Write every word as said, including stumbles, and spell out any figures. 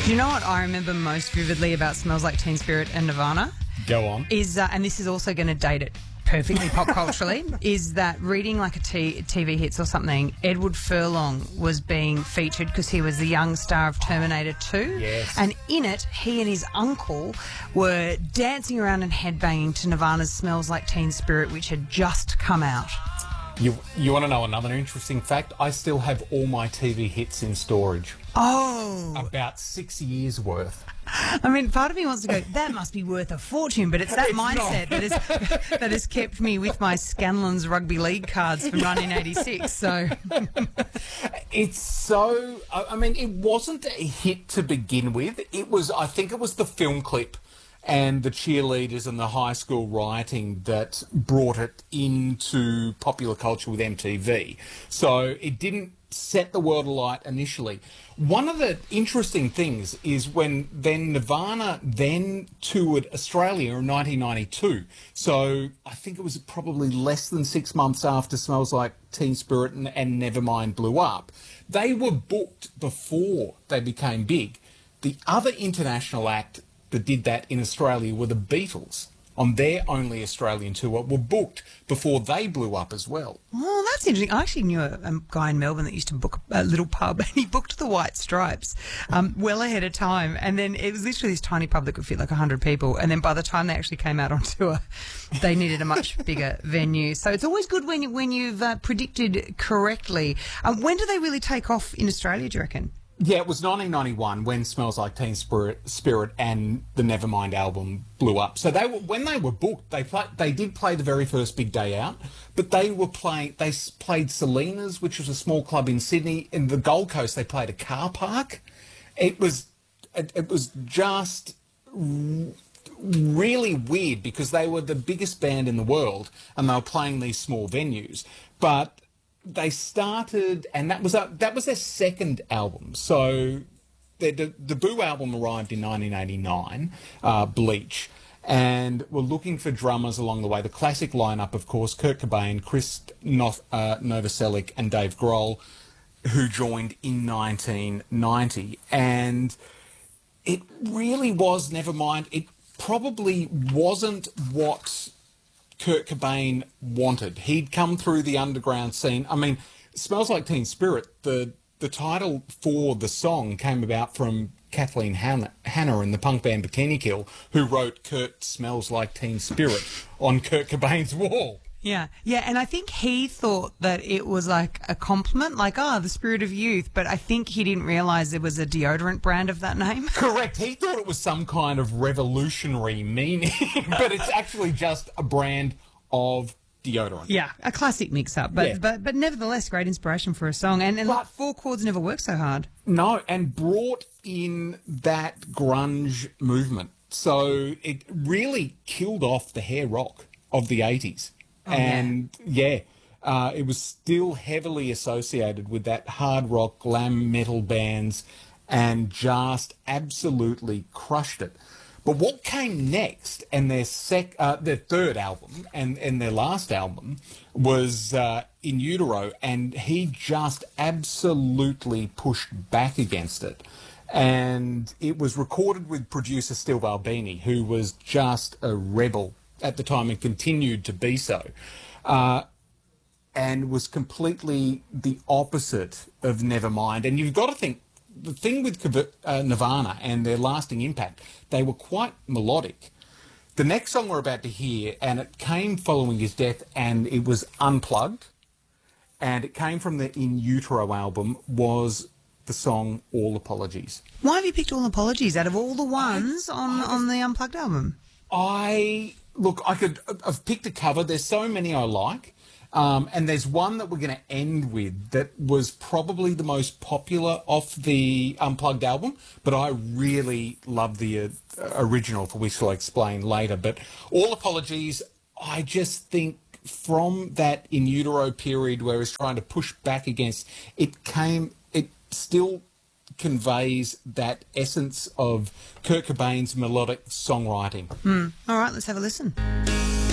Do you know what I remember most vividly about Smells Like Teen Spirit and Nirvana? Go on. Is, uh, and this is also going to date it perfectly pop culturally, is that reading like a t- TV hits or something, Edward Furlong was being featured because he was the young star of Terminator two. Yes. And in it, he and his uncle were dancing around and headbanging to Nirvana's Smells Like Teen Spirit, which had just come out. You you want to know another interesting fact? I still have all my T V hits in storage. Oh. About six years worth. I mean, part of me wants to go, that must be worth a fortune, but it's that It's mindset that, is, that has kept me with my Scanlon's Rugby League cards from nineteen eighty-six, so... It's so... I I mean, it wasn't a hit to begin with. It was, I think it was the film clip and the cheerleaders and the high school rioting that brought it into popular culture with M T V. So it didn't set the world alight initially. One of the interesting things is when then Nirvana then toured Australia in nineteen ninety-two. So I think it was probably less than six months after Smells Like Teen Spirit and, and Nevermind blew up. They were booked before they became big. The other international act that did that in Australia were the Beatles. On their only Australian tour, were booked before they blew up as well. Oh, that's interesting. I actually knew a, a guy in Melbourne that used to book a little pub, and he booked the White Stripes um, well ahead of time. And then it was literally this tiny pub that could fit like one hundred people. And then by the time they actually came out on tour, they needed a much bigger venue. So it's always good when, you, when you've uh, predicted correctly. Um, when do they really take off in Australia, do you reckon? Yeah, it was nineteen ninety-one when Smells Like Teen Spirit, Spirit and the Nevermind album blew up. So they were, when they were booked, they play, they did play the very first big day out, but they were playing. They s- played Salinas, which was a small club in Sydney. In the Gold Coast, they played a car park. It was it, it was just r- really weird because they were the biggest band in the world and they were playing these small venues, but. They started, and that was a, that was their second album. So their de- debut album arrived in nineteen eighty-nine, uh, Bleach, and were looking for drummers along the way. The classic lineup, of course, Kurt Cobain, Chris no- uh, Novoselic, and Dave Grohl, who joined in nineteen ninety. And it really was, Nevermind, it probably wasn't what Kurt Cobain wanted. He'd come through the underground scene. I mean, Smells Like Teen Spirit, the the title for the song came about from Kathleen Hanna, Hanna in the punk band Bikini Kill, who wrote Kurt Smells Like Teen Spirit on Kurt Cobain's wall. Yeah, yeah, and I think he thought that it was like a compliment, like, oh, the spirit of youth, but I think he didn't realise there was a deodorant brand of that name. Correct. He thought it was some kind of revolutionary meaning, but it's actually just a brand of deodorant. Yeah, a classic mix-up, but Yeah. but but nevertheless, great inspiration for a song. And, and But- like four chords never work so hard. No, and brought in that grunge movement. So it really killed off the hair rock of the eighties. Oh, and yeah, uh, it was still heavily associated with that hard rock, glam metal bands and just absolutely crushed it. But what came next, and their sec, uh, their third album and, and their last album was uh, In Utero, and he just absolutely pushed back against it. And it was recorded with producer Steve Albini, who was just a rebel at the time and continued to be so, uh, and was completely the opposite of Nevermind. And you've got to think, the thing with uh, Nirvana and their lasting impact, they were quite melodic. The next song we're about to hear, and it came following his death, and it was unplugged, and it came from the In Utero album, was the song All Apologies. Why have you picked All Apologies out of all the ones on, on the Unplugged album? I, look, I could, I've picked a cover. There's so many I like. Um, and there's one that we're going to end with that was probably the most popular off the Unplugged album, but I really love the uh, original, for which I'll explain later. But All Apologies, I just think from that In Utero period where he's trying to push back against, it came, it still conveys that essence of Kurt Cobain's melodic songwriting. Mm. All right, let's have a listen.